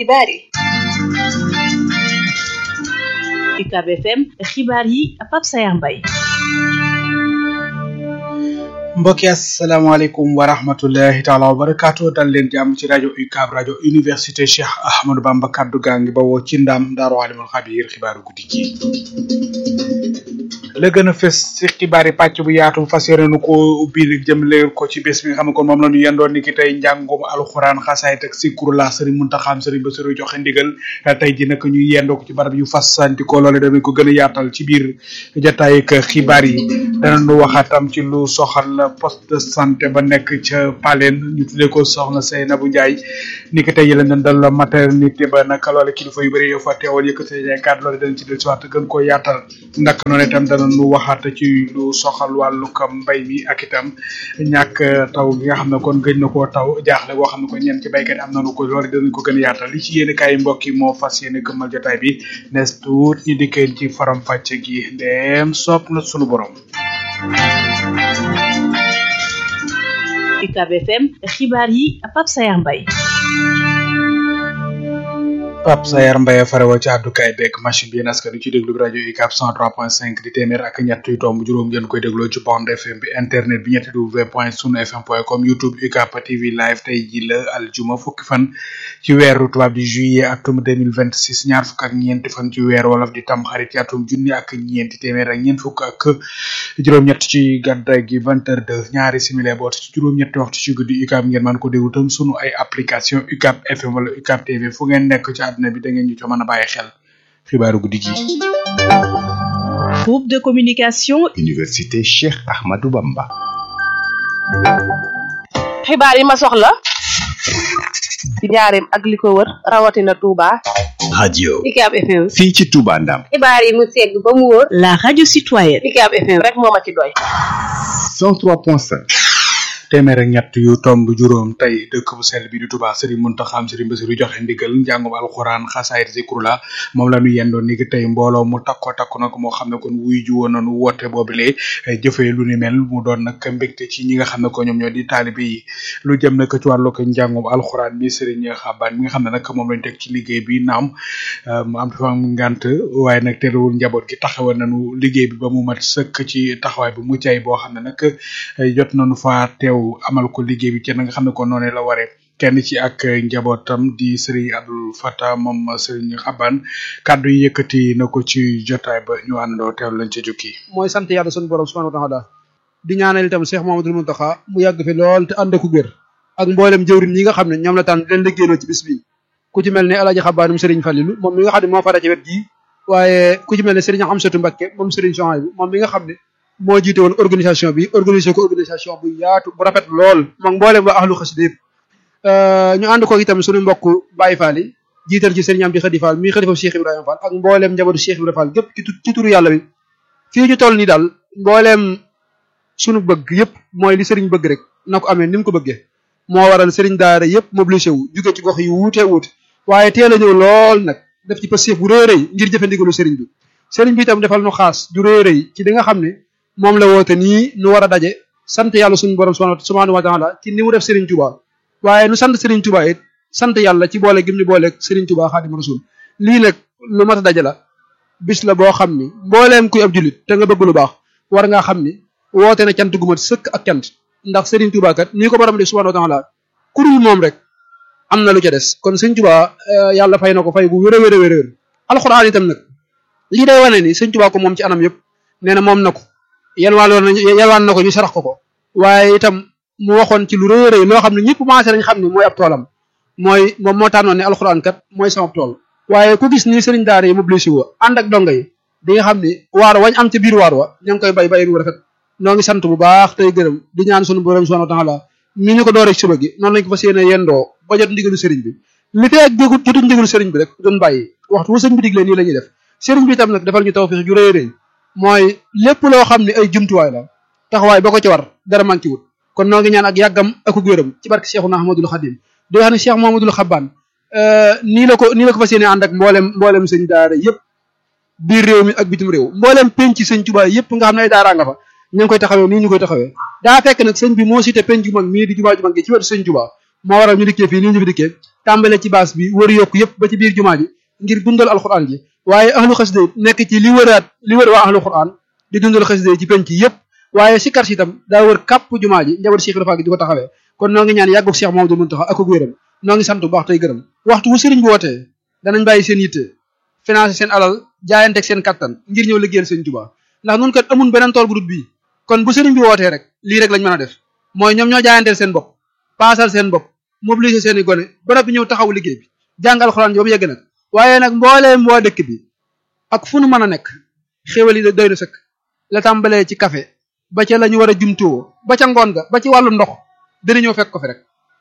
xibaar yi. UCAB FM xibaar yi Pape Sayar Mbaye. mbokki asalaamaaleykum wa rahmatullahi taala wa barakaatu dal leen jàmm ci rajo UCAB rajo université Cheikh Ahmadou Bamba kaddu gaa ngi bawoo ci ndam Daaru Alimul Xabiir xibaaru guddi gi la gën a fës ci xibaar yi pàcc bu yaatu fas yéene nu ko ubbi jëmale ko ci bés bi nga xam ne kon moom la ñu yendoon ni ki tey njàngum alxuraan xasaayit ak sikru la Sëriñ Muntaxa Sëriñ Basiru joxe ndigal tey ji nag ñu yendoo ko ci barab yu fasanti ko loole danañ ko gën a yaatal ci biir jotaay ak xibaar yi danañu waxaatam ci lu soxal poste de santé ba nekk ca Paleen ñu tuddee ko soxna Seynabou Ndiaye ni ki tey lañ doon dal maternité ba nag loole kilifa yu bëri yoo fa teewal yëkkati ay kàddu loole danañ ci del si waat gën koo yaatal ndak noonu itam nu waxaat ci lu soxal wàllu kam mbay mi ak itam ñàkk taw gi nga xam ne kon gëj na koo taw jaaxle boo xam ne ko ñenn ci baykat yi am nañu ko loolu dinañ ko gën a yaatal li ci yéen kaay mbokk yi moo fas yéene këmmal jotaay bi nes tuut ñu dikkeen ci faram fàcce gi ndeem sopp na sunu borom. UCAB FM xibaar yi Pape Sayar Mbaye. Pape Sayar Mbaye farawa ci àddukaay beeg machine bi yéen askan ci déglu rajo UCAB 103.5 di téeméer ak ñett yu tomb juróom ngeen koy dégloo ci bande FM bi internet bi ñetti www.sunufm.com YouTube UCAB TV live tey ji la aljuma fukki fan ci weeru tubaab di juillet atum 2026 ñaar fukk ak ñeenti fan ci weer wolof di tam xarit ci atum junni ak ñeenti téeméer ak ñeent fukk ak juróom-ñett ci gàddaay gi 20h02 ñaari simili boot ci juróom-ñetti waxtu ci guddi UCAB ngeen mën ko déglu tam sunu ay application UCAB FM wala UCAB TV fu ngeen nekk ci àdduna bi da ngeen ñu ci mën a bàyyi xel xibaaru guddi gi. Groupe de communication Université Cheikh Ahmadou Bamba. xibaar yi ma soxla ci njaareem ak li ko wër rawatina Touba. radio UCAB FM. fii ci Touba Ndam. xibaar yi mu segg ba mu wóor. la radio citoyenne. UCAB FM rek moo ma ci doy. 103.5. téeméer ak ñett yu tomb juróom tey dëkk bu sell bi di Touba Serigne Mountakha Serigne Bassirou joxe ndigal njàngum alxuraan xasaayit zikrula moom la ñu yendoon ni ki tey mbooloo mu takko nag moo xam ne kon wuy ju woon nañu woote boobule jëfee lu ni mel mu doon nag mbégte ci ñi nga xam ne ko ñoom ñoo di taalibe yi lu jëm nag ci wàllu ko njàngum alxuraan bi Serigne Xabaan mi nga xam ne nag moom lañ teg ci liggéey bi naam mu am dafa am ngànt waaye nag teewul njaboot gi taxawal nañu liggéey bi ba mu mat sëkk ci taxawaay bu mucc ay boo xam ne nag jot nañu fa teew amal ko liggéey bi ci nga xam ne ko noonu la waree kenn ci ak njabootam di Serigne Abdou Fatah moom Serigne Xaban kàddu yi yëkkati na ko ci jotaay ba ñu àndandoo teew lañ ca jukki. mooy sant yàlla sunu borom subhanahu wa ta'ala di ñaanal itam Cheikh Mamadou Mountakha mu yàgg fi lool te ànd ak wér ak mboolem jëwriñ ñi nga xam ne ñoom la tànn leen liggéeyloo ci bis bi ku ci mel ne El Hadj Xabaanum Serigne Fallilou moom mi nga xam ne moo fara ci wet gi waaye ku ci mel ne Serigne Amsatou Mbacké moom Serigne Souhaïbou moom mi nga xam ne moo jiite woon organisation bi organisé ko organisation bu yaatu bu rafet lool moom mboolem waa ahlu xasida yëpp ñu ànd ko itam suñu mbokk Baye Fall yi jiital ci Serigne Amdi Khady Fall mi xalifa Cheikh Ibrahima Fall ak mboolem njabootu Cheikh Ibrahima Fall gépp ci turu yàlla bi fii ñu toll nii daal mboolem suñu bëgg yëpp mooy li Serigne bëgg rek na ko amee ni mu ko bëggee moo waral Serigne daara yëpp mobilisé wu jóge ci gox yu wuute waaye teel a ñëw lool nag def ci passif bu rëy rëy ngir jëfandigalu Serigne bi Serigne bi itam defal nu xaas du rëy rëy ci li nga xam ne moom la woote nii nu war a daje sant yàlla suñu borom subhanahu wa ta'ala ci ni mu def Serigne Touba waaye nu sant Serigne Touba it sant yàlla ci boole gim ni booleeg Serigne Touba Xaadimu Rasuul lii nag lu mat a daje la bis la boo xam ni mbooleem kuy ab jullit te nga bëgg lu baax war ngaa xam ni woote na cant gu mat sëkk ak cant ndax Serigne Touba kat nii ko borom di subhanahu wa ta'ala kurul moom rek am na lu ca des kon Serigne Touba yàlla fay na ko fay gu wér a wér a wér alxuraan itam nag lii day wane ni Serigne Touba ko moom ci anam yëpp nee na moom na ko yelwaan na ko ñu sarax ko waaye itam mu waxoon ci lu rëy rëy loo xam ne ñëpp commencé nañ xam ne mooy ab toolam mooy moom moo tànnoon ne alxuraan kat mooy sama tool waaye ku gis ni sëriñ daara yi mobilisé wu ànd ak donga yi di nga xam ni waar wañ am ca biir waar wa ña ngi koy bay bu rafet noo ngi sant bu baax tey gërëm di ñaan sunu borom subhanahu wa ta'ala ni ñu ko dooree suba gi noonu lañ ko fas yéene yendoo ba jot ndigalu sëriñ bi li fee ak jotuñ ndigalu sëriñ bi rek doon bàyyi waxtu wu sëriñ bi diglee nii la ñuy def sëriñ bi itam nag defal ñu tawfiix ju rëy rëy mooy lépp loo xam ne ay jumtuwaay la taxawaay ba ko ci war dara manqué wut kon noo ngi ñaan ak yàggam ak wéram ci barke Cheikhuna Ahmadul Khadim di wax ne Cheikh Mamadou Xaban nii la ko fas yéene ànd ak mboolem sëñ daara yëpp biir réew mi ak bitim réew mboolem penc sëñ Tuubaa yëpp nga xam ne ay daaraa nga fa ñu ngi koy taxawee nii ñu koy taxawee daa fekk nag sëñ bi moo cité penc ju mag mii di jumaa ju mag gi ci wetu sëñ Tuubaa moo waral ñu dikkee fii nii ñu fi dikkee tàmbale ci baas bi wër yokk yëpp ba ci biir jumaa ji ngir dundal alxuraan ji waaye ahlu xasida nekk ci li wër waa ahlu xuraan di dundal xasida ci penc yëpp waaye sikar si itam daa wër kàpp jumaa ji njaboot Cheikh Ibra Fall gi di ko taxawee kon noo ngi ñaan yàggug Cheikh Mamadou Mountakha ak wéram noo ngi sant bu baax tey gërëm waxtu wu sëriñ bi wootee danañ bàyyi seen yitte financé seen alal jaayanteeg seen kattan ngir ñëw liggéeyal sëriñ Tuubaa ndax nun kat amun beneen tool bu dul bii kon bu sëriñ bi wootee rek lii rek lañ mën a def mooy ñoom ñoo jaayanteel seen bopp paasal seen bopp mobiliser seen i gone ba noppi ñëw taxaw liggéey bi jàngal xuraan ji ba mu yegg nag waaye nag mbooleem waa dëkk bi ak fu nu mën a nekk xéwal yi doy na sëkk la tàmbalee ci café ba ca la ñu war a jumtuwoo ba ca ngoon ga ba ci wàllu ndox dañu ñëw fekk ko fi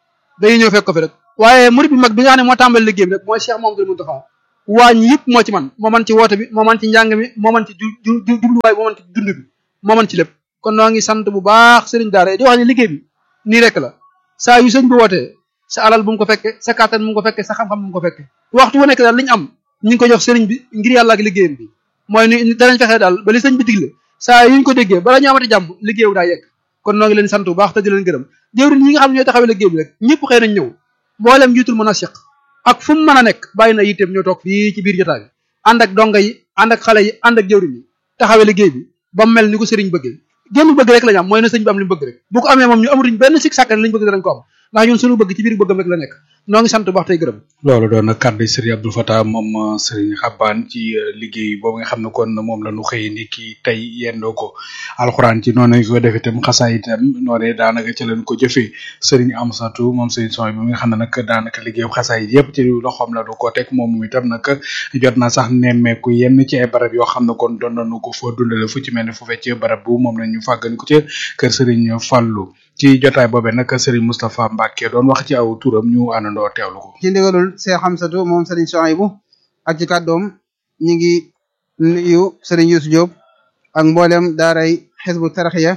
rek waaye murid bi mag bi nga xam ne moo tàmbali liggéey bi rek mooy Cheikh Mamadou Mountakha waañ yëpp moo ci moo man ci woote bi moo man ci njàng mi moo man ci jubluwaay moo man ci dund bi moo man ci lépp kon noo ngi sant bu baax sëriñ daara di wax ne liggéey bi nii rek la saa yu sëñ bi wootee sa alal bu mu ko fekke sa kàttan bu mu ko fekke sa xam-xam bu mu ko fekke waxtu wu nekk daal li ñu am ñu ngi ko jox sëriñ bi ngir yàlla ak liggéeyam bi mooy ni danañ fexe daal ba li sëñ bi digle saa yuñ ko déggee bala ñu amati jàmm liggéeyu daa yegg kon noo ngi leen sant bu baax te di leen gërëm jëwriñ ñi nga xam ne ñooy taxawee liggéey bi rek ñëpp xëy nañ ñëw mboolem njiitul mën a seq ak fu mu mën a nekk bàyyi na yitteem ñoo toog fii ci biir jotaay bi ànd ak donga yi ànd ak xale yi ànd ak jëwriñ yi taxawee liggéey bi ba mu mel ni ko sëriñ bëggee génn bëgg rek lañu am mooy na sëñ bi am li mu bëgg rek bu ko amee moom ñu amatuñ benn sik sàkkan liñ bëgg danañ ko am ndax ñun suñu bëgg ci biir bëggam rek la nekk noo ngi sant bu baax tey gërëm loolu doon na kàddu Serigne Abdou Fatah moom Serigne Xabbaan ci liggéey boobu nga xam ne kon moom la ñu xëy ni ki tey yendoo ko alxuraan ci noonu lañ ko def itam xasaay itam noonu daanaka ci lañ ko jëfee Serigne Amsatou moom Serigne Soy bi nga xam ne nag daanaka liggéey xasaay yëpp ci loxoom la du ko teg moom itam nag jot na sax nemmeeku yenn ci ay barab yoo xam ne kon doon nañu ko fa dundale fu ci mel ne fu fekkee barab bu moom la ñu fàggani ko ci kër Serigne Fallou ci jotaay boobee nag Serigne Moustapha Mbacke doon wax ci aw turam ñu àndandoo teewlu ko. ci ndigalul Cheikh Amsatou moom Serigne Souhaïbou ak ci kàddoom ñi ngi nuyu Serigne Youssou Diop ak mboolem daaray Hizbu Tarxiya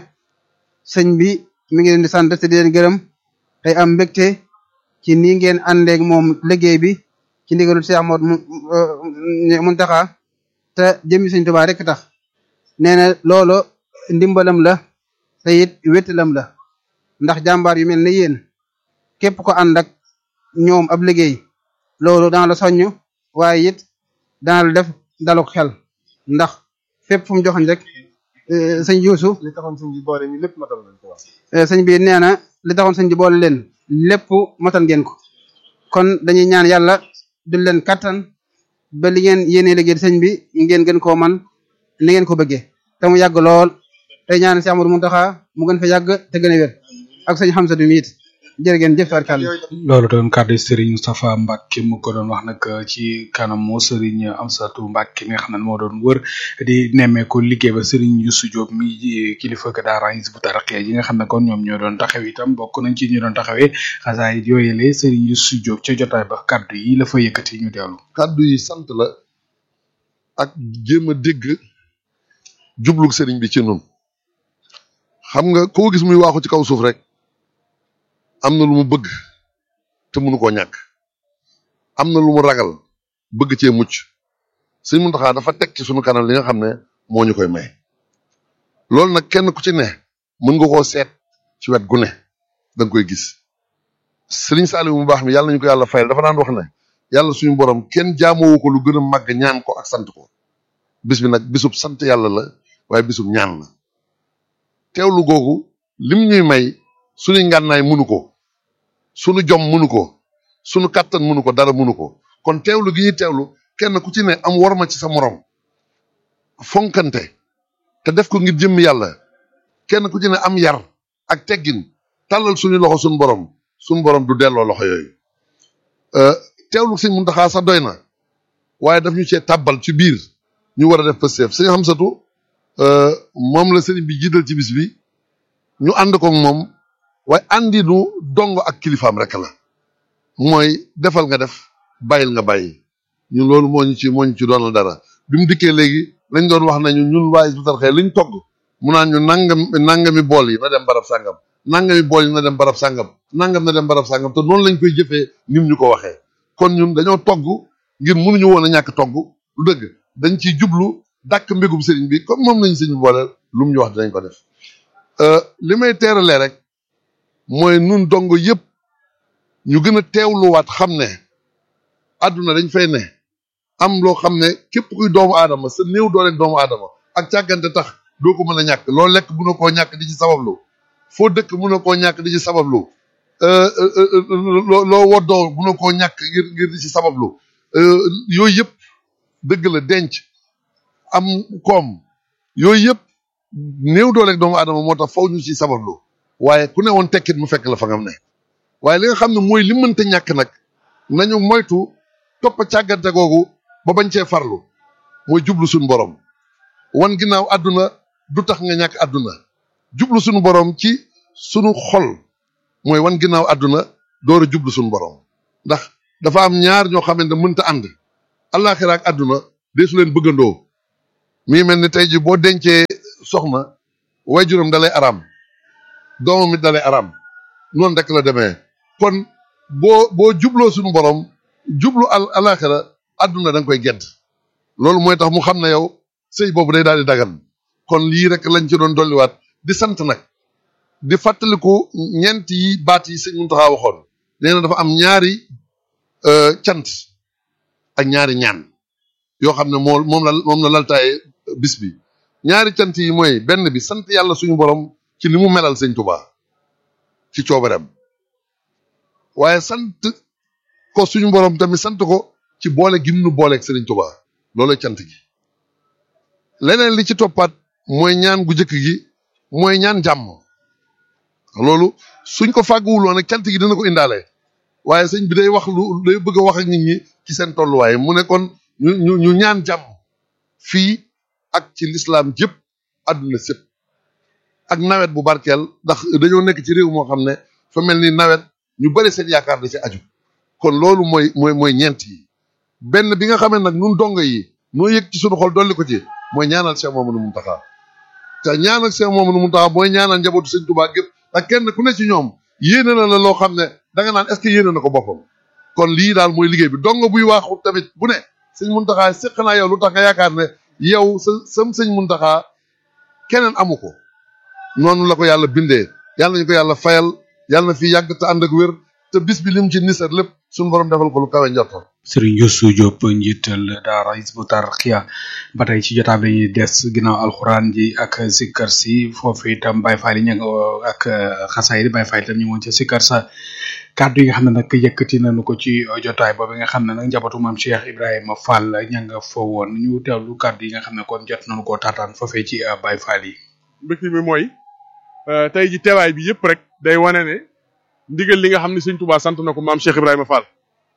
sëñ bi mi ngi leen di sant te di leen gërëm tey am mbégte ci nii ngeen àndeeg moom liggéey bi ci ndigalul Cheikh Modou Mountakha te jëmmi Sëñ Tuubaa rek tax nee na loolu ndimbalam la te it wéttalam la ndax jàmbaar yu mel ne yéen képp ko ànd ak ñoom ab liggéey loolu dana la soññ waaye it dana la def daluk xel ndax fépp fu mu joxoñ rek sëñ Youssou li taxoon sëñ bi boole ñu lépp matal nañ ko wax sëñ bi nee na li taxoon sëñ bi boole leen lépp matal ngeen ko kon dañuy ñaan yàlla dul leen kattan ba li ngeen yéene liggéey sëñ bi ngeen gën koo man ni ngeen ko bëggee te mu yàgg lool tey ñaan Cheikh Amadou Mountakha mu gën fa yàgg te gën a wér ak sëñ Hamsatou mi it jërë ngeen jëf tarkal loolu doon kàddu Serigne Moustapha Mbacke mu ko doon wax nag ci kanamu Serigne Amsatou Mbacke mi nga xam ne moo doon wër di nemmeeku liggéey ba Serigne Youssou Diop mi kilifa ka daara Hizbut Tarqiyyah yi nga xam ne kon ñoom ñoo doon taxaw itam bokk nañ ci ñu doon taxawee xasaay yooyele Serigne Youssou Diop ca jotaay ba kàddu yi la fa yëkkati ñu dellu. kàddu yi sant la ak jéem a dégg jublug Serigne bi ci nun xam nga koo gis muy waaxu ci kaw suuf rek am na lu mu bëgg te mënu koo ñàkk am na lu mu ragal bëgg cee mucc Sëñ Mountakha dafa teg ci sunu kanam li nga xam ne moo ñu koy may loolu nag kenn ku ci ne mën nga koo seet ci wet gu ne da nga koy gis Serigne Saliou mu baax mi yàlla nañu ko yàlla fayal dafa daan wax ne yàlla suñu borom kenn jaamoo ko lu gën a màgg ñaan ko ak sant ko bis bi nag bisub sant yàlla la waaye bisub ñaan la teewlu googu lim ñuy may suñu ngànnaay mënu ko suñu jom mënu ko suñu kàttan mënu ko dara mënu ko kon teewlu gi ñuy teewlu kenn ku ci ne am worma ci sa morom fonkante te def ko ngir jëmm yàlla kenn ku ci ne am yar ak teggin tàllal suñu loxo suñu borom du delloo loxo yooyu teewlu Sëñ Mountakha sax doy na waaye daf ñu cee tàbbal ci biir ñu war a def pësteef Sëñ Hamsatou moom la sëriñ bi jiital ci bis bi ñu ànd ko moom waaye andi nu dongo ak kilifaam rek la mooy defal nga def bàyyil nga bàyyi ñun loolu moo ñu ci doonal dara bi mu dikkee léegi lañ doon wax nañu ñun waa Hizbut Tarqiyyah liñ togg mu naan ñu nangami bool yi na dem barab sàngam nangami bool yi na dem barab sàngam nangam na dem barab sàngam te noonu lañ koy jëfee nim ñu ko waxee kon ñun dañoo togg ngir mënuñu woon a ñàkk togg lu dëgg dañ ciy jublu dàkk mbégum sëriñ bi comme moom lañu sëriñ bi booleel lu mu ñu wax dinañ ko def li may teeralee rek mooy nun dongo yëpp ñu gën a teewluwaat xam ne àdduna dañ fay ne am loo xam ne képp kuy doomu aadama sa néew dooleeg doomu aadama ak càggante tax doo ko mën a ñàkk loo lekk mun na koo ñàkk di ci sabablu foo dëkk mun na koo ñàkk di ci sabablu loo woddoo mun na koo ñàkk ngir di ci sabablu yooyu yëpp dëgg la denc am koom yooyu yëpp néew dooleeg doomu aadama moo tax faw ñu ci sabablu waaye ku ne woon tekkit mu fekk la fa ngam ne waaye li nga xam ne mooy li mënta ñàkk nag nañu moytu toppa càggante googu ba bañ cee farlu mooy jublu suñu borom wan ginnaaw àdduna du tax nga ñàkk àdduna jublu suñu borom ci suñu xol mooy wan ginnaaw àdduna door a jublu suñu borom ndax dafa am ñaar ñoo xamante ne mënta ànd àllaaxira ak àdduna dee su leen bëggandoo mii mel ni tey ji boo dencee soxna waajuram dalay araam doomam it dalay araam noonu rek la demee kon boo jubloo suñu borom jublu àllaaxira àdduna da nga koy gedd loolu mooy tax mu xam ne yow sëy boobu day daal di dagan kon lii rek lañ ci doon dolliwaat di sant nag di fàttaliku ñeent yi baat yi sëñ Muntaxa waxoon nee na dafa am ñaari cant ak ñaari ñaan yoo xam ne moom la laltaaye bis bi ñaari cant yi mooy benn bi sant yàlla suñu borom ci ni mu melal sëñ Tuubaa ci coobareem waaye sant ko suñu borom tamit sant ko ci boole gim nu booleeg sëriñ Tuubaa loolu cant gi leneen li ci toppaat mooy ñaan gu jëkk gi mooy ñaan jàmm loolu suñ ko fàgguwuloon nag cant gi dina ko indaale waaye sëñ bi day day bëgg a wax ak nit ñi ci seen tolluwaay mu ne kon ñu ñaan jàmm fii ak ci lislaam jëpp àdduna sépp ak nawet bu barkeel ndax dañoo nekk ci réew moo xam ne fa mel ni nawet ñu bari seen yaakaar da ci aju kon loolu mooy ñeent yi benn bi nga xamee nag nun dongo yi noo yëg ci sunu xol dolli ko ci mooy ñaanal Cheikh Mamadou Mountakha te ñaanal Cheikh Mamadou Mountakha mooy ñaanal njabootu sëñ Tuubaa gépp ak kenn ku ne ci ñoom yéene na la loo xam ne da nga naan est-ce que yéene na ko boppam kon lii daal mooy liggéey bi dongo buy waaxu tamit bu ne sëñ Mountakha séq naa yow lu tax nga yaakaar ne yow sam sëñ Mountakha keneen amu ko noonu la ko yàlla bindee yàlla nañu ko yàlla fayal yàlla na fi yàgg te ànd ak wér te bis bi lim ci nisar lépp suñu borom defal ko lu kawe njortam Serigne Youssou Diop njiital daara Hizbut Tarqiyyah ba tey ci jotaay bi ñuy des ginnaaw alxuraan ji ak sikkar si foofu itam Baye Fall yi ña nga ak xasaay di Baye Fall itam ñu ngi woon ci sikkar sa kàddu yi nga xam ne nag yëkkati nañu ko ci jotaay boobu nga xam ne nag njabootu maam Cheikh Ibrahima Fall ña nga fa woon ñu teewlu kàddu yi nga xam ne kon jot nañu koo taataan foofee ci Baye Fall yi. mbégte mi mooy tey ji teewaay bi yëpp rek day wane ne ndigal li nga xam ne sëñ Touba sant na ko maam Cheikh Ibrahima Fall.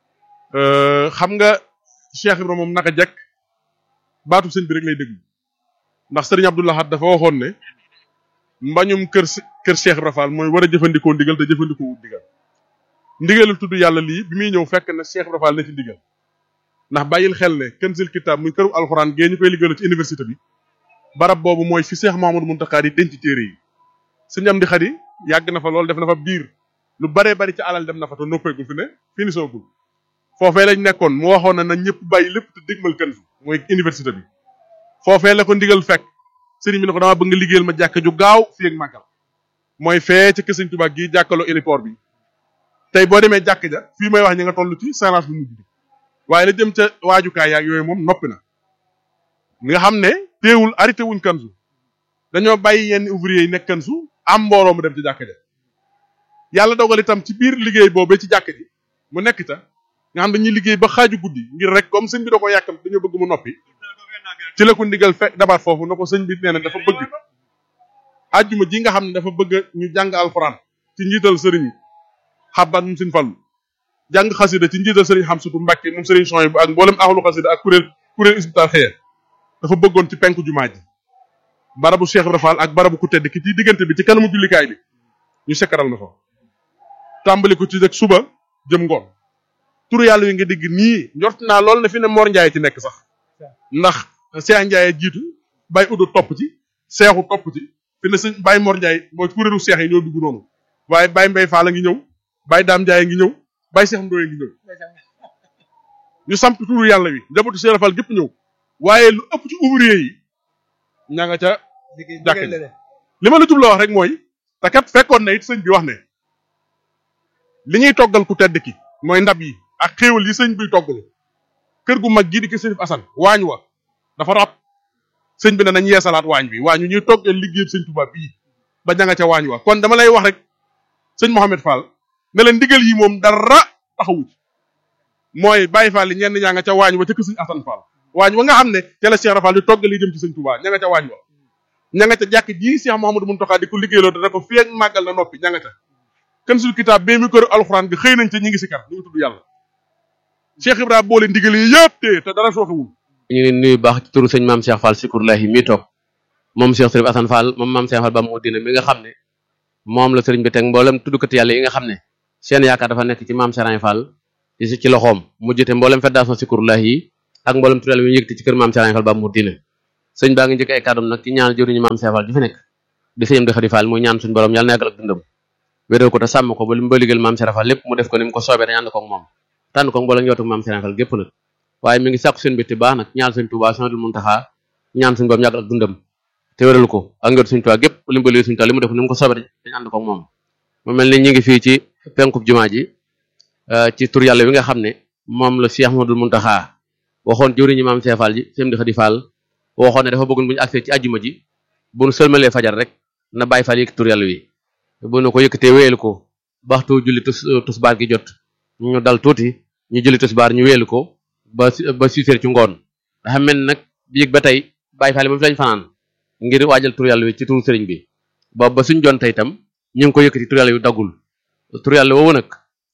xam nga Cheikh Ibrahima moom naka jekk baatu sëñ bi rek lay déglu ndax sëriñ Abdou Lahad dafa waxoon ne mbañum kër Cheikh Ibrahima Fall mooy war a jëfandikoo ndigal te jëfandikoo wut ndigal ndigalul tudd yàlla lii bi muy ñëw fekk na Cheikh Ibrahima Fall na ci ndigal ndax bàyyil xel ne Kanzul Kitab muy këru alxuraan gee ñu koy liggéeyal ci université bi barab boobu mooy fi Cheikh Mamadou Mountakha di denc téere yi sëñ Amdi Xadi yàgg na fa lool def na fa biir lu baree bari ci alal dem na fa te noppeegul fi ne fini soogul foofee lañ nekkoon mu waxoon na ñëpp bàyyi lépp te dégmal Kanzu mooy université bi foofee la ko ndigal fekk sëriñ bi ne ko dama bëgg nga liggéeyal ma jàkka ju gaaw fii ak màggal mooy fee ci kër Sëriñ Tuubaa gii jàkkaloo héliport bi tey boo demee jàkk ja fii may wax ñi nga toll ci séance bu mujj bi waaye la jëm ca waajukaay yaag yooyu moom noppi na nga xam ne teewul arrêté wuñ Kanzu dañoo bàyyi yenn ouvrier yi nekk Kanzu am mbooloo mu dem ci jàkk ja yàlla dogal itam ci biir liggéey boobee ci jàkk ji mu nekk ta nga xam dañuy liggéey ba xaaju guddi ngir rek comme sëñ bi da ko yàkkam dañoo bëgg mu noppi ci la ko ndigal fekk dabaat foofu na ko sëñ bi nee na dafa bëgg àjjuma ji nga xam ne dafa bëgg ñu jàng alxuraan ci njiital sëriñ xabban moom sëñ Fallu jàng xasida ci njiital sëriñ Xamsatu Mbàkke moom sëriñ Sohaybu ak mboolem axlu xasida ak kuréel Hizbut Tarqiyyah dafa bëggoon ci penku jumaa ji barabu Cheikh Ibra Fall ak barabu ku tedd ki ci diggante bi ci kanamu jullikaay bi ñu sekkaral na fa tàmbali ko ci rek suba jëm ngoon turu yàlla wi nga dégg nii njort naa lool ne fi ne Mor Ndiaye ci nekk sax ndax Cheikh Ndiaye jiitu Baye Udo topp ci Seexu topp ci fi ne sëñ Baye Mor Ndiaye mooy kuréelu Seex yi ñoo dugg noonu waaye Baye Mbaye Fall a ngi ñëw Baye Dame Ndiaye ngi ñëw Baye Cheikh Ndoye ngi ñëw ñu samp turu yàlla wi njabootu Cheikh Fall gépp ñëw waaye lu ëpp ci ouvrier yi ña nga ca jàkk li ma la jubloo wax rek mooy te kat fekkoon na it sëñ bi wax ne li ñuy toggal ku tedd ki mooy ndab yi ak xéewal yi sëñ biy toggalu kër gu mag gii di ko Sëriñ Asan waañ wa dafa rab sëñ bi ne nañ yeesalaat waañ bi waañ wi ñuy toggal liggéey sëñ Tuubaa bii ba ña nga ca waañ wa kon dama lay wax rek sëñ Mohamed Fall ne leen ndigal yi moom dara taxawu ci mooy Baye Fall yi ñenn ñaa nga ca waañ wa ca kër sëñ Asan Fall waañ wa nga xam ne ca la Cheikh Rafal di toggal yi jëm ci sëñ Tuubaa ña nga ca waañ wa ña nga ca jàkk ji Cheikh Mouhamadou Mountakha di ko liggéeyloo dana ko feeg màggal na noppi ña nga ca kan sul kitaab bee mi kër alxuraan bi xëy nañ ca ñi ngi si kar ñu ngi tudd yàlla Cheikh Ibrahima boole ndigal yi yëpp te dara sooxewul ñu ngi nuyu baax ci turu sëñ maam Cheikh Fall Sikrullahi mi toog moom Cheikh Sëriñ Assane Fall moom maam Cheikh Fall ba mu dina mi nga xam ne moom la sëriñ bi teg mboolem tuddukati yàlla yi nga xam ne seen yaakaar dafa nekk ci maam Serigne Fall ci loxoom mu jite mboolem fédération Sikrullahi yi ak mboolem tur yàlla yi yëkkati ci kër maam Serigne Fall ba mu dina sëñ baa ngi njëkk ay kàddoom nag ci ñaan jëriñu maam Cheikh Fall di fi nekk di sëñ Amdi Khady Fall muy ñaan suñu borom yàlla na yàggal ak dundam wéral ko te sàmm ko ba li mu ba liggéeyal maam Serigne Fall lépp mu def ko ni mu ko soobee te ànd ko ak moom tànn ko mboolem njabootu maam Serigne Fall gépp nag waaye mi ngi sàkku seen bitti baax nag ñaan suñ Tuubaa Sëriñ Muntaxa ñaan suñu borom yàggal ak dundam te wéral ko ak njabootu suñu Tuubaa gépp li mu ba liggéeyal suñu Tuubaa li mu def ni mu ko soobee te ànd ko ak moom mu mel ni ñu ngi fii ci penkub jumaa ji ci tur yàlla wi nga xam ne moom la Cheikh Ahmadou Muntaxa waxoon jëwriñu maam Cheikh Fall ji sëñ Amdi Khady Fall waxoon ne dafa bëggoon bu ñu agsee ci àjjuma ji bu nu sëlmalee fajar rek na Baay Fall yëkkati tur yàlla wi bu nu ko yëkkatee wéyal ko baxtu julli tusbaar gi jot ñu dal tuuti ñu julli tusbaar ñu wéyal ko ba 6 heures ci ngoon dafa mel nag biig ba tey Baay Fall ba fi lañ fanaan ngir waajal tur yàlla wi ci turu sëriñ bi boobu ba suñ jonte itam ñu ngi ko yëkkati tur yàlla wi daggul tur yàlla woowu nag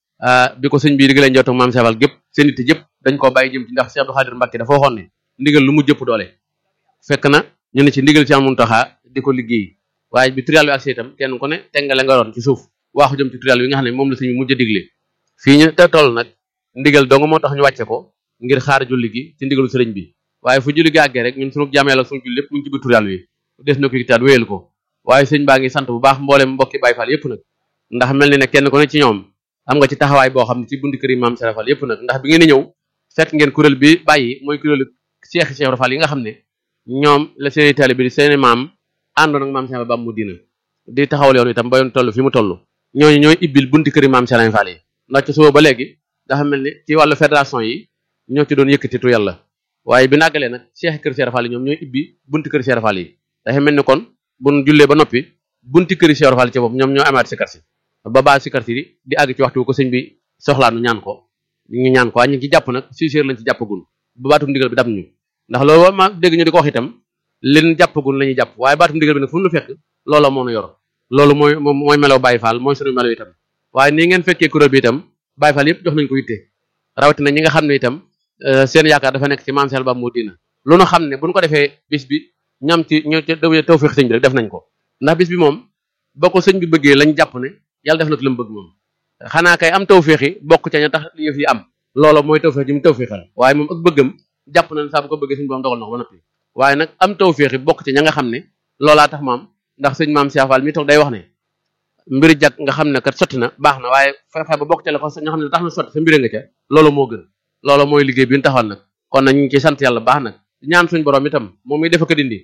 bi ko sëñ bii diggalee njottu maam Cheikh Fall gépp seen itte jëpp dañ koo bàyyi jëm ci ndax Cheikh Abdou Khadir Mbacké dafa waxoon ne ndigal lu mu jëpp doole fekk na ñu ne ci ndigal Cheikh Mountakha di ko liggéey waaye bi tur yàlla wi ak itam kenn ku ne tengale nga doon ci suuf waaxu jëm ci tur yàlla wi nga xam ne moom la sëñ bi mujj a digle fii ñu te toll nag ndigal dong moo tax ñu wàcce ko ngir xaar julli gi ci ndigalu sëriñ bi waaye fu julli gi àggee rek ñun sunu jaamee la suñu julli lépp mu ngi ci biir tur yàlla wi des na ko yëkkataat wéyal ko waaye sëñ baa ngi sant bu baax mboolem mbokki Baay Fall yépp nag ndax mel ni ne kenn ku ne ci ñoom am nga ci taxawaay boo xam ne ci buntu kër yi maam Cheikh Fall yépp nag ndax bi ngeen di ñëw fekk ngeen kuréel bi bàyyi mooy kuréelu Cheikh Fall yi nga xam ne ñoom la seeni taalibe bi di seeni maam àndoon ak maam Cheikh Fall ba mu dina di taxawal yoon itam ba yoon toll fi mu toll ñooñu ñooy ibbil buntu kër yi maam Cheikh Fall yi ndax ci suba ba léegi dafa mel ni ci wàllu fédération yi ñoo ci doon yëkkati tu yàlla waaye bi nàggalee nag Cheikh kër Cheikh Fall yi ñoom ñooy ibbi buntu kër Cheikh Fall yi dafa mel ni kon bu ñu jullee ba noppi bunti kër Cheikh Fall ci bopp ñoom ñoo amaat si karsi ba baa si karsi di àgg ci waxtu ko sëñ bi soxlaa nu ñaan ko ñu ñaan ko waaye ñu ngi ci jàpp nag 6 heures lañ ci jàppagul ba baatum ndigal bi dab ñu ndax loolu ma dégg ñu di ko wax itam leen jàppagul la ñuy jàpp waaye baatum ndigal bi nag fu nu fekk loola moo nu yor loolu mooy melaw Baye Fall mooy sunu melaw itam waaye nii ngeen fekkee kuréel bi itam Baye Fall yëpp jox nañ ko yitte rawatina ñi nga xam ne itam seen yaakaar dafa nekk ci maam Cheikh Ba moo dina lu nu xam ne buñ ko defee bis bi ñam ci ñoo tawfiix sëñ bi rek def nañ ko ndax bis bi moom boo ko sëñ bi bëggee lañ jàpp ne yàlla def na ko la mu bëgg moom xanaa kay am tawfiix yi bokk ca ña tax yëf yi am loolu mooy tawfiix ji mu tawfiixal waaye moom ak bëggam jàpp na ne saa bu ko bëggee sëñ boom dogal na ko ba noppi waaye nag am tawfiix yi bokk ca ña nga xam ne loolaa tax maam ndax sëñ maam Cheikh Fall mi toog day wax ne mbiri jag nga xam ne kat sotti na baax na waaye fexe ba bokk ca la ko nga xam ne tax na sotti sa mbiri nga ca loolu moo gën loolu mooy liggéey bi ñu taxawal nag kon nag ñu ngi ci sant yàlla baax nag ñaan suñ borom itam moom muy defa ko dindi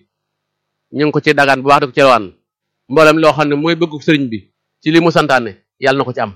ñu ngi ko ci dagaan bu baax da ko ci rawaan mboolem loo xam ne mooy bëggu sëriñ bi ci li mu santaane yàlla na ko ci am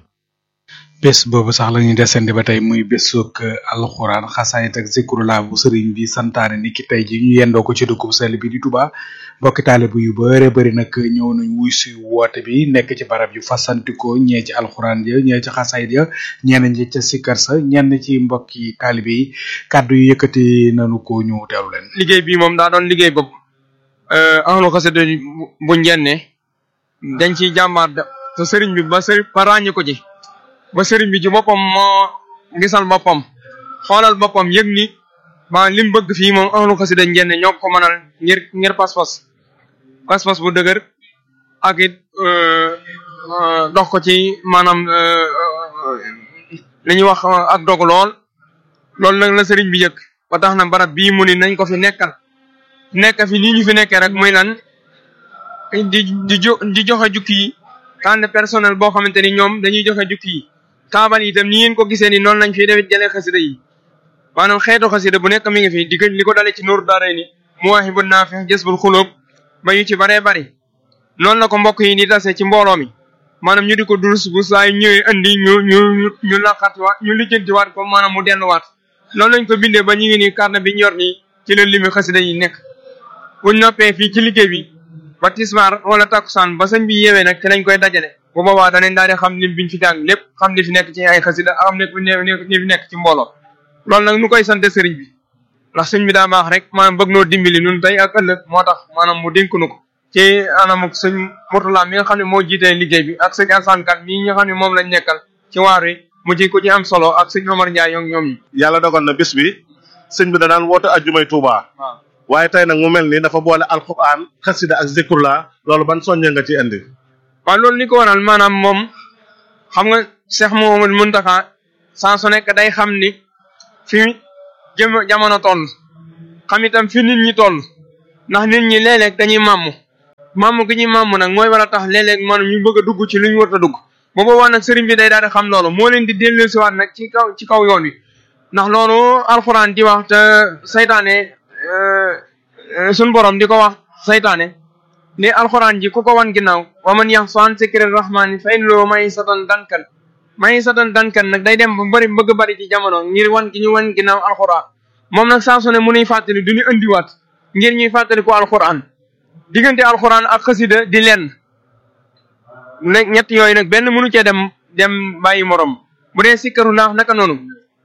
bés boobu sax la ñuy desandi ba tey muy bésug alxuraan xasaayit ak zikrullah bu sëriñ bi santaane ni ki tey ji ñu yendoo ko ci dëkk bu sell bi di Touba mbokki taalibe yu bare bari nag ñëw nañ wuy si woote bi nekk ci barab yu fasantikoo ñee ci alxuraan ya ñee ci xasaayit ya ñenn ñi ca sikkar sa ñenn ci mbokki taalibe yi kàddu yu yëkkati nañu ko ñu teewlu leen. liggéey bi moom daa doon liggéey bopp ahlu xasida bu njenne dañ ciy jàmbaar te sëriñ bi ba ràññi ko ci ba sëriñ bi ci boppam moo gisal boppam xoolal boppam yëg ni ba lim bëgg fii moom ahlu xasida njenne ñoo ko mënal ngir pas-pas bu dëgër ak it dox ko ci maanaam li ñuy wax ak dog loolu nag la sëriñ bi yëg ba tax na barab bii mu ni nañ ko fi nekk fi nii ñu fi nekkee rek muy lan di joxe jukki yi tànn personnel boo xamante ni ñoom dañuy joxe jukki yi kaabal yi itam ni ngeen ko gisee ni noonu lañ fiy defit jëlee xasida yi maanaam xeetu xasida bu nekk mi ngi fi di li ko dalee ci Nuuru Daarayni Muwaahibun Naafi' Jazbul Xuluub ba yu ci baree bari noonu la ko mbokk yi di tase ci mbooloo mi maanaam ñu di ko durus bu saa yu ñëwee andi ñu laqatiwaat ñu lijjantiwaat ko maanaam mu delluwaat noonu lañ ko bindee ba ñu ngi nii carnet bi ñor nii ci la limi xasida yi nekk buñ noppee fii ci liggéey bi ba tisbaar wala takkusaan ba sëñ bi yeewee nag te lañ koy dajale bu boobaa danañ daal di xam lim biñ fi jàng lépp xam li fi nekk ci ay xasida am nekk li fi nekk ci mbooloo loolu nag nu koy sante sëriñ bi ndax sëñ bi daa baax rek maanaam bëgg noo dimbali nun tey ak ëllëg moo tax maanaam mu dénk nu ko ci anam ak sëñ Murtala mi nga xam ne moo jiite liggéey bi ak sëñ Assane Kane mi nga xam ne moom lañ nekkal ci waar wi mu ji ko ci am solo ak sëñ Omar Ndiaye ñoom ñi yàlla dogal na bis bi sëñ bi da daan woote ajjumay Tuuba waaye tey nag mu mel ni dafa boole alquran xasida ak zikrullah loolu ban soññee nga ci indi waaw loolu li ko waral maanaam moom xam nga Cheikh Mouhamadou Mountakha saa su nekk day xam ni fi jamono toll xam itam fi nit ñi toll ndax nit ñi léeg-léeg dañuy màmm gi ñuy màmm nag mooy war a tax léeg-léeg maanaam ñu bëgg a dugg ci lu ñu war a dugg ba boobaa nag sëriñ bi day daal di xam loolu moo leen di dellusiwaat nag ci kaw yoon wi ndax loolu alxuraan di wax te saytaane suñ borom di ko wax saytaane ni alxuraan ji ku ko wan ginnaaw wa man yaxsu an zikri rahmaani fa inna lahu maysatan dankan nag day dem ba bëgg bari ci jamono ngir wan gi ñu wan ginnaaw alxuraan moom nag saa su ne mu nuy fàttali du ñu indiwaat ngir ñuy fàttali ko alxuraan diggante alxuraan ak xasida di lenn ñett yooyu nag benn mënu cee dem bàyyi morom bu dee sikkarullah naka noonu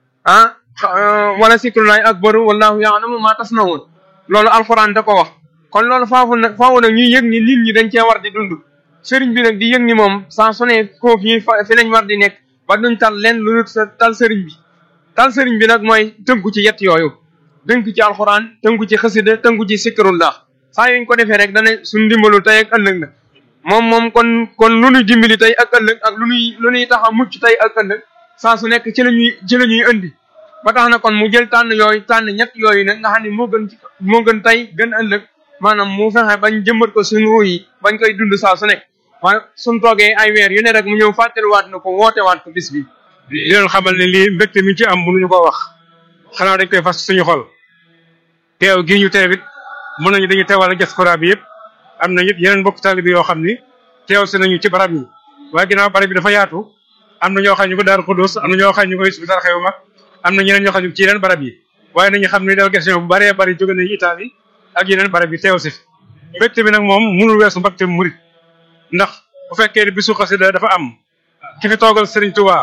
wala sikrullahi akbaru wallahu ya'lamu ma tasna'un loolu alxuraan da ko wax kon loolu faawu nag ñuy yëg ni nit ñi dañ cee war di dund sëriñ bi nag di yëg ni moom saa su ne foofu fi lañ war di nekk ba duñ tal leen lu tal sëriñ bi tal sëriñ bi nag mooy tënku ci yett yooyu tënku ci alxuraan tënku ci xasida tënku ci sikrullah saa yuñ ko defee rek dana suñ dimbalu tey ak ëllëg na moom kon lu ñuy dimbali tey ak ëllëg ak lu ñuy tax a mucc tey ak ëllëg saa su nekk ci la ñuy indi ba tax na kon mu jël tànn ñett yooyu nag nga xam ne moo gën tey gën ëllëg maanaam mu fexe bañ jëmbat ko suñu ruu yi bañ koy dund saa su nekk waaye suñ toogee ay weer yu ne rek mu ñëw fàttaliwaat na ko wootewaat ko bis bi di leen xamal ne lii mbégte mi ci am mënuñu ko wax xanaa dañ koy fas suñu xol teew gii ñu teewit mën nañu dañu teewal diaspora bi yëpp am na it yeneen mbokk taalibe yoo xam ni teew si nañu ci barab yi waaye ginnaaw barab bi dafa yaatu am na ñoo xam ñu ko Daaru Xudoos am na ñoo xam ñu koy Hizbut Tarqiyyah bu mag am na ñeneen ñoo xam ne ci yeneen barab yi waaye nañu xam ni délégation bu bëree bëri jóge nañu Italie ak yeneen barab yi teew si fi mbégte bi nag moom mënul weesu mbégte murit ndax bu fekkee ni bisu xasida dafa am ki fi toogal Serigne Touba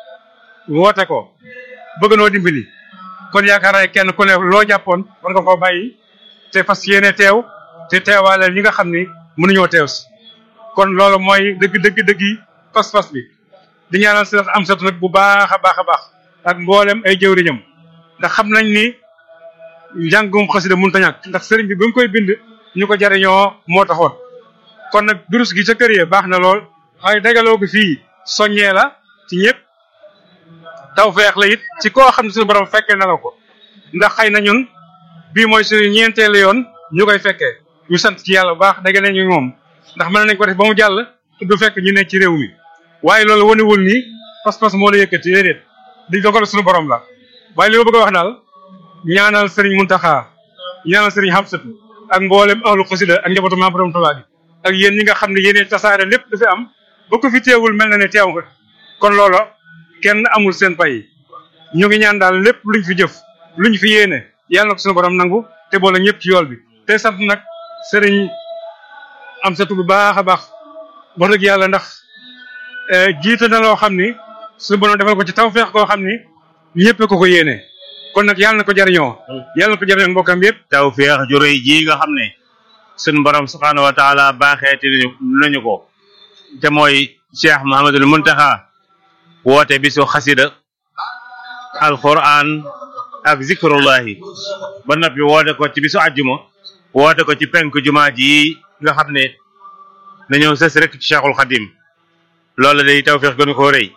woote ko bëgg noo dimbali kon yaakaar naa kenn ku ne loo jàppoon war nga koo bàyyi te fas yéene teew te teewaaleel ñi nga xam ni mënuñoo teew si kon loolu mooy dëgg yi pas-pas bi di ñaanal si am satu nag bu baax a baax ak mboolem ay jëwriñam ndax xam nañ ni njàngum xasida mënut a ñàkk ndax sëriñ bi ba mu koy bind ñu ko jariñoo moo taxoon kon nag durus gi ca kër yi baax na lool waaye dagaloo gi fii soññee la ci ñëpp tawfeex la it ci koo xam ne suñu borom fekkee na la ko ndax xëy na ñun bii mooy suñu ñeenteelu yoon ñu koy fekkee ñu sant ci yàlla bu baax dégg nañu moom ndax mën nañ ko def ba mu jàll du fekk ñu ne ci réew mi waaye loolu wanewul ni pas-pas moo la yëkkati déedéet di dogal suñu borom la waaye li ma bëgg a wax daal ñaanal Serigne Mountakha ñaanal Serigne Hamsatu ak mboolem ahlu xasida ak njabootu Maam Borom Tuubaa gi ak yéen ñi nga xam ne yéenee tasaare lépp dafa am ba ko fi teewul mel na ne teew nga kon loolo kenn amul seen pay ñu ngi ñaan daal lépp luñ fi jëf luñ fi yéene yàlla na ko suñu borom nangu te boole ñëpp ci yool bi te sant nag Serigne Hamsatu bu baax a baax wax dëgg yàlla ndax jiite na loo xam ni suñu borom defal ko ci tawfeex koo xam ni ñëpp ko yéene kon nag yàlla na ko jariñoo yàlla na ko jariñoo mbokkam yëpp tawfeex ju rëy ji nga xam ne suñu borom subhaanahu wa taala baaxeeti nañu ko te mooy Cheikh Mouhamadul Mountakha woote bisu xasida alquran ak zikrullahi ba noppi woote ko ci bisu àjjuma woote ko ci penk jumaa ji nga xam ne dañoo sës rek ci Cheikhul Khadim loolu day tawfeex gënu ko rëy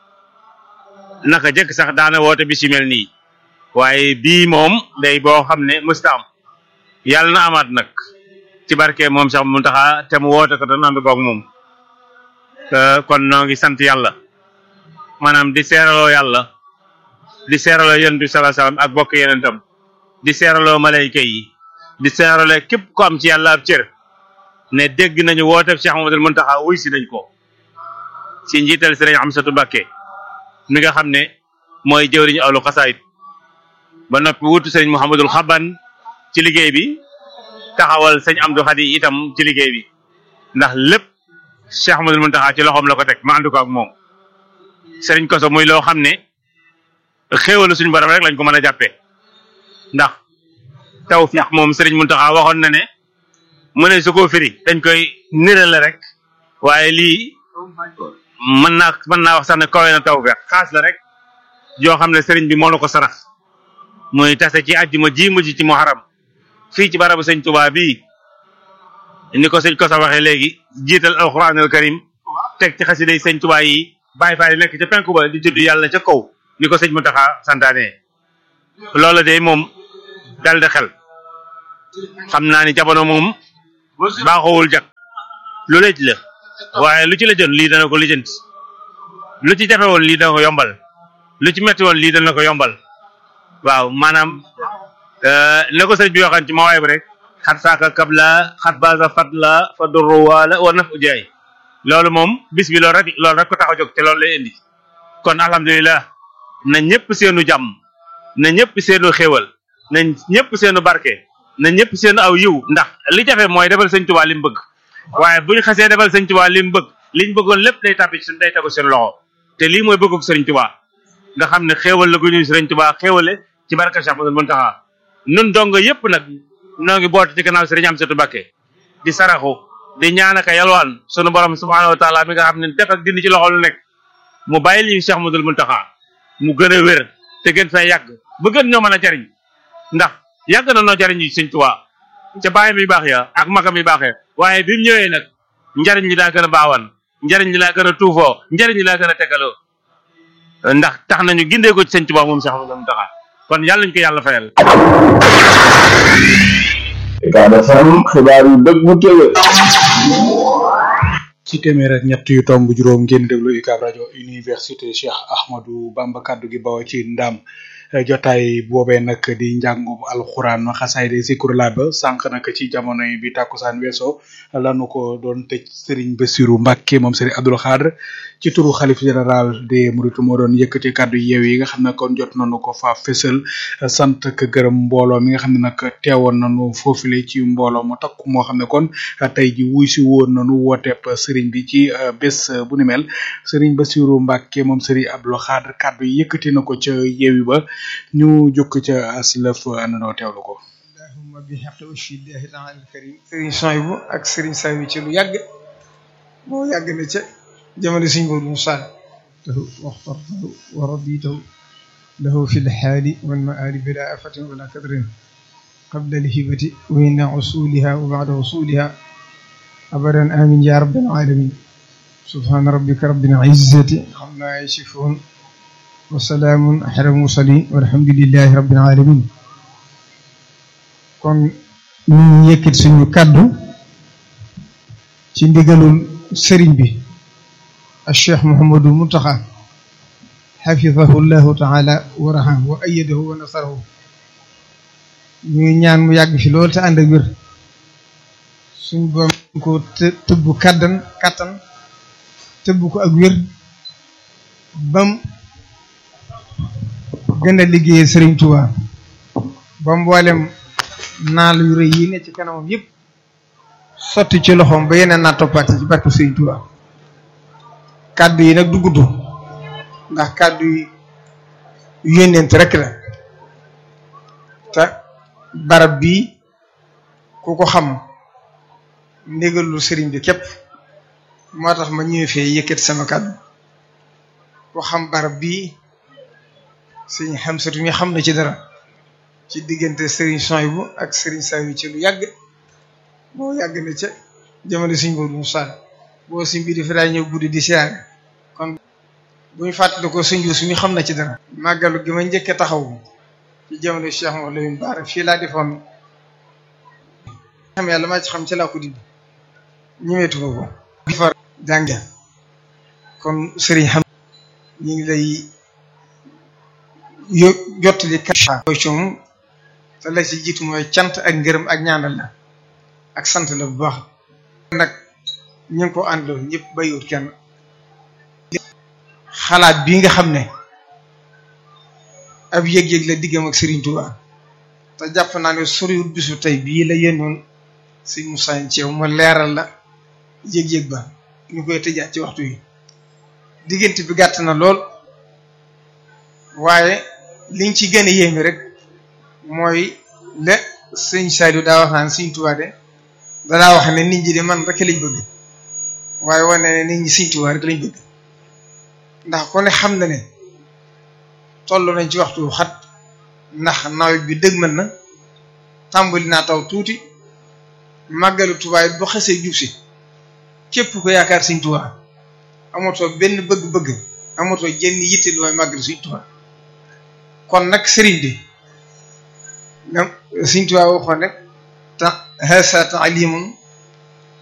naka jëkk sax daana woote bis yu mel nii waaye bii moom day boo xam ne musta am yàlla na amaat nag ci barke moom Cheikh Mountakha te mu woote ko doon ànd goog moom kon noo ngi sant yàlla maanaam di seeraloo yàlla di seeraloo yonent bi sallallahu alayhi wasallam ak bokk yenentam di seeraloo malayka yi di seeraloo képp ko am ci yàlla ab cër ne dégg nañu woote Cheikh Mouhamadoul Mountakha wuy si nañ ko ci njiital sëriñ Amsatu Mbàkke mi nga xam ne mooy jëwriñu ahlu xasaayid ba noppi wutu sëriñ Mouhamadul Xaban ci liggéey bi taxawal sëñ Amdu Xadi itam ci liggéey bi ndax lépp Cheikh Ahmadul Muntaxa ci loxoom la ko teg ma ànd ko ak moom sëriñ Koso muy loo xam ne xéewalu suñu borom rek lañ ko mën a jàppee ndax tawfiix moom sëriñ Muntaxa waxoon na ne mu ne su ko firi dañ koy nirale rek waaye lii mën naa wax sax ne kawe na tawfiix xaas la rek yoo xam ne sëriñ bi moo la ko sarax muy tase ci àjjuma ji mujj ci muharram fii ci barabu sëñ Tuubaa bii ni ko sëñ Kosa waxee léegi jiital alxuraanul karim teg ci xasiday sëñ Tuubaa yi bàyyi faay nekk ca penku ba di tudd yàlla ca kaw ni ko sëñ Muntaxa santaane loola de moom dal de xel xam naa ni jamono moom baaxowul jag lu lëj la waaye lu ci la jën lii dana ko lijjanti lu ci jafe woon lii dana ko yombal lu ci metti woon lii dana ko yombal waaw maanaam ne ko sëñ bi waxan ci ma waay bi rek xat saaka kabla xat baasa fat la fa durru waala war naf ujaay loolu moom bis bi loolu rek ko tax a jóg te loolu lay indi kon alhamdulilah na ñëpp seenu jàmm na ñëpp seenu xéewal na ñëpp seenu barke na ñëpp seenu aw yiw ndax li jafe mooy defal sëñ Tuubaa li mu bëgg waaye bu ñu xasee defal sëñ Tuubaa li mu bëgg liñ bëggoon lépp day tàbbi ci day tegu seen loxo te lii mooy bëggug sëriñ Tuubaa nga xam ne xéewal la gu ñuy sëriñ Tuubaa xéewale ci barka Cheikh Ahmadou Muntaxa nun dong yëpp nag noo ngi boot ci gannaaw sëriñ Amsatu Mbàkke di saraxu di ñaanaka yalwaan sunu borom subhaanahu wa taala mi nga xam ne def ak dindi ci loxo lu nekk mu bàyyi li Cheikh Ahmadou Muntaxa mu gën a wér te gën fay yàgg ba gën ñoo mën a jariñ ndax yàgg na noo jariñ yi sëñ Tuubaa ca bàyyam yu baax ya ak magam yu baax ya waaye bi mu ñëwee nag njariñ li daa gën a baawan njariñ li daa gën a tuufoo njariñ li daa gën a tegaloo ndax tax nañu gindee ko ci sëñ Tuubaa moom Cheikh Ahmadou Muntaxa kon yàlla ñu ko yàlla fayal. Ucab FM xibaar yu dëggu tëwee. ci téeméer ak ñett yu tomb juróom ngeen déglu UCAB rajo université Cheikh Ahmadou Bamba kaddu gi bawoo ci ndam jotaay boobee nag di njàngum alxuraan xasaayid zikrullah ba sànq nag ci jamono yi bi tàkkusaan weesoo lanu ko doon tëj Serigne Bassirou Mbacké moom Serigne Abdoul Khadr ci turu xalif général des Mourides moo doon yëkkati kàddu yeew yi nga xam ne kon jot nañu ko fa fësal sant ak gërëm mbooloo mi nga xam ne nag teewoon nañu foofule ci mbooloo mu takku moo xam ne kon tey ji wuy si woon nañu wooteeb Serigne bi ci bés bu ni mel Serigne Bassirou Mbacké moom Serigne Abdoul Khadr kàddu yi yëkkati na ko ca yeewi ba ñu jukk ca aslaf àndandoo teewlu ko. allahumma bi haqqi wajhillahi ta'ala al-karim Serigne Souhaïbou ak Serigne Saliou ci lu yàgg moo yàgg na ca jamono Serigne Modou Moussa lahu waxtartahu wa raditahu lahu fi l-haali wal ma'aali bila afatin wala kadrin qabla al-hibati wa inda usuliha wa ba'da usuliha abadan amin ya rabbal alamin subhana rabbika rabbil izzati amma yasifun wa salaamun ala al-mursalin walhamdulillahi rabbil alamin kon ñu yëkkati suñu kàddu ci ndigalul sëriñ bi al Cheikh Mouhamadou Mountakha xafidahu llahu taala wa rahahu wa ayyadahu wa nasarahu ñuy ñaan mu yàgg fi loolu te ànd ak wér suñ boom ko tëbb kattan tëbb ko ak wér bam gën a liggéeyee Serigne Touba ba mboolem naal yu rëy yi ne ci kanamam yëpp sotti ci loxoom ba yeneen naa toppaati ci barke Serigne Touba kàddu yi nag du gudd ndax kàddu yi yónneent rek la te barab bii ku ko xam ndigalul Serigne bi képp moo tax ma ñëwee fee yëkkati sama kàddu ku xam barab bii Serigne Hamsatu mi xam na ci dara ci diggante Serigne Souhaïbou ak Serigne Saliou ci lu yàgg moo yàgg na ca jamono Serigne Modou Moussa boo si mbiri fi daa ñëw guddi di siyaare kon bu ñu fàttali ko Serigne Youssou mi xam na ci dara màggalu gi ma njëkk a taxaw ci jamono Cheikh Mouhamadou Lamine Bara fii laa defoon xam yàlla maa ci xam ci laa ko dindi ñëweetu ko di fa jànge kon Serigne xam ñu ngi lay jottali mooy ci moom te la ci jiitu mooy cant ak ngërëm ak ñaanal la ak sant la bu baax nag ñu ngi ko àndoo ñëpp bayiwut kenn xalaat bii nga xam ne ab yëg-yëg la diggam ak Serigne Touba te jàpp naa ne soriwul bisu tey bii la yéenoon Serigne Moussa Thiaw ma leeral la yëg-yëg ba ñu koy tëjaat ci waxtu yi diggante bi gàtt na lool waaye liñ ci gën a yéeme rek mooy le sëñ Saliou daa wax naan Serigne Touba de danaa wax ne nit ñi de man rek lañ bëgg waaye wane ne nit ñi Serigne Touba rek lañ bëgg ndax ku ne xam na ne toll nañ ci waxtu xat ndax nawet bi dëgmal na tàmbali naa taw tuuti màggalu Touba it bu xasee jub si képp ko yaakaar Serigne Touba amatoo benn bëgg-bëgg amatoo jenn yitte lu may màggalu Serigne Touba kon nag Serigne bi Serigne Touba waxoon rek hasa ta'limun